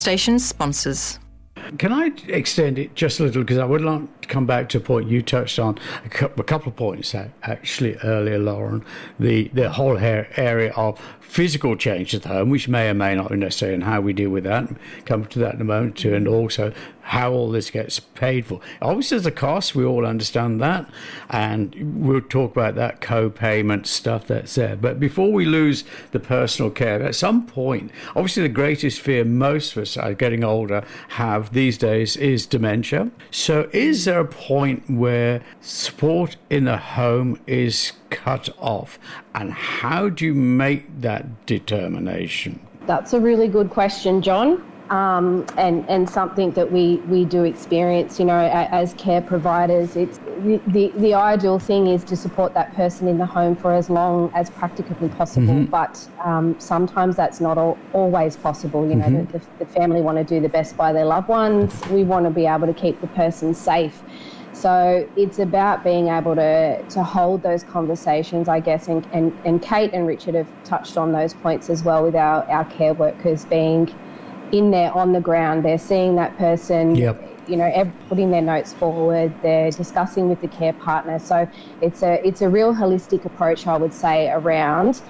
Station sponsors. Can I extend it just a little, because I would like to come back to a point you touched on, a couple of points actually earlier, Lauren, the whole area of physical change at home, which may or may not be necessary, and how we deal with that, come to that in a moment too, and also how all this gets paid for. Obviously there's a cost, we all understand that, and we'll talk about that co-payment stuff that's there. But before we lose the personal care, at some point, obviously the greatest fear most of us are getting older have these days is dementia. So is there a point where support in the home is cut off, and how do you make that determination? That's a really good question, John. And something that we do experience, as care providers. It's the ideal thing is to support that person in the home for as long as practically possible, but sometimes that's not always possible. The family want to do the best by their loved ones. We want to be able to keep the person safe. So it's about being able to hold those conversations, I guess, and Kate and Richard have touched on those points as well, with our care workers being in there on the ground. They're seeing that person, putting their notes forward, they're discussing with the care partner. So it's a real holistic approach, I would say, around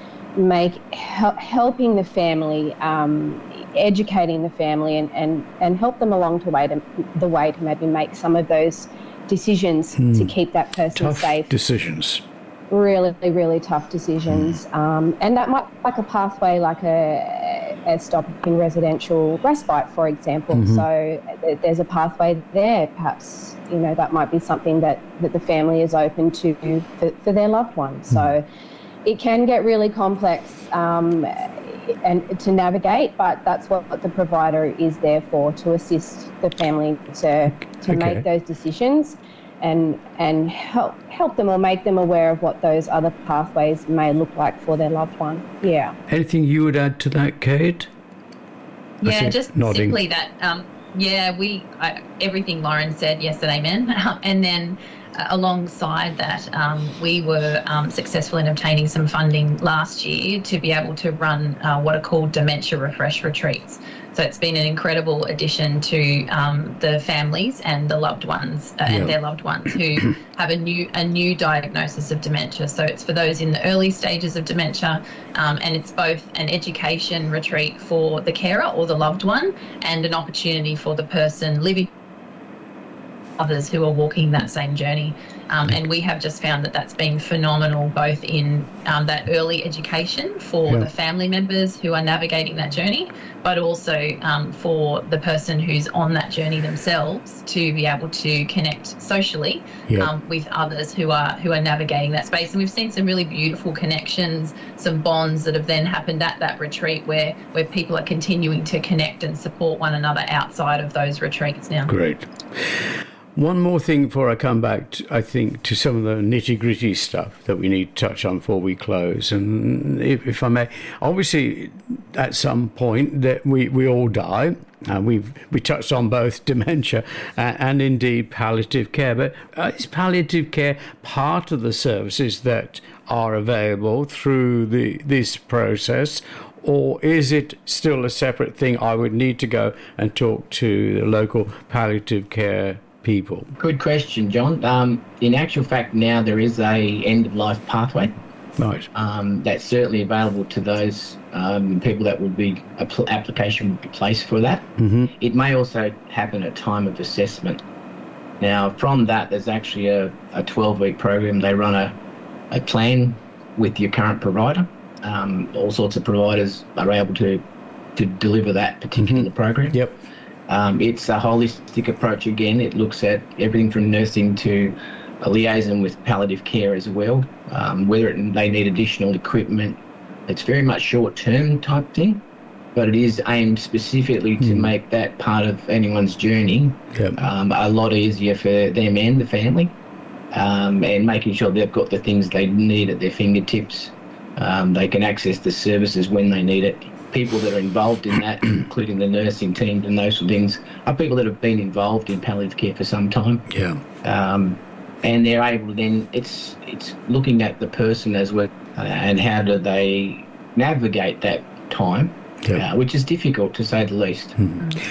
helping the family, educating the family and help them along the way to maybe make some of those decisions to keep that person safe. Decisions. Really, really tough decisions. And that might be like a pathway, like a stop in residential respite, for example. So there's a pathway there. Perhaps, that might be something that the family is open to for their loved one. So it can get really complex and to navigate, but that's what the provider is there for, to assist the family to make those decisions and help them or make them aware of what those other pathways may look like for their loved one. Yeah. Anything you would add to that, Kate? Yeah, just nodding. Simply that, everything Lauren said, yes and amen. And then alongside that, we were successful in obtaining some funding last year to be able to run what are called Dementia Refresh Retreats. So it's been an incredible addition to the families and the loved ones and their loved ones who have a new diagnosis of dementia. So it's for those in the early stages of dementia, and it's both an education retreat for the carer or the loved one and an opportunity for the person living others who are walking that same journey. And we have just found that that's been phenomenal, both in that early education for the family members who are navigating that journey, but also for the person who's on that journey themselves to be able to connect socially with others who are navigating that space. And we've seen some really beautiful connections, some bonds that have then happened at that retreat where people are continuing to connect and support one another outside of those retreats now. Great. One more thing before I come back, I think, to some of the nitty-gritty stuff that we need to touch on before we close. And if I may, obviously, at some point that we all die. We touched on both dementia and indeed palliative care. But is palliative care part of the services that are available through this process? Or is it still a separate thing? I would need to go and talk to the local palliative care people. Good question, John. In actual fact, now there is a end-of-life pathway. Right. That's certainly available to those people that would be, application would be placed for that. It may also happen at time of assessment. Now, from that, there's actually a 12-week program. They run a plan with your current provider. All sorts of providers are able to deliver that particular program. Yep. It's a holistic approach again. It looks at everything from nursing to a liaison with palliative care as well, whether they need additional equipment. It's very much short-term type thing, but it is aimed specifically to make that part of anyone's journey a lot easier for them and the family, and making sure they've got the things they need at their fingertips. They can access the services when they need it. People that are involved in that, including the nursing teams and those sort of things, are people that have been involved in palliative care for some time. Yeah. And they're able to then, it's looking at the person as well, and how do they navigate that time Yeah. which is difficult to say the least.